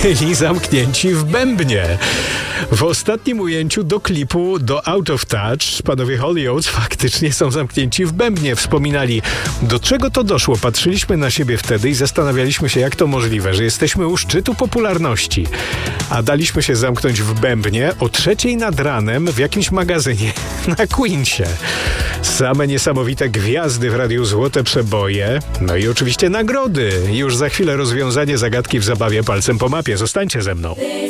byli zamknięci w bębnie. W ostatnim ujęciu do klipu do Out of Touch panowie Hollyoaks faktycznie są zamknięci w bębnie. Wspominali, do czego to doszło. Patrzyliśmy na siebie wtedy i zastanawialiśmy się, jak to możliwe, że jesteśmy u szczytu popularności, a daliśmy się zamknąć w bębnie o 3:00 nad ranem w jakimś magazynie na Queensie. Same niesamowite gwiazdy w Radiu Złote Przeboje, no i oczywiście nagrody. Już za chwilę rozwiązanie zagadki w zabawie palcem po mapie. Zostańcie ze mną.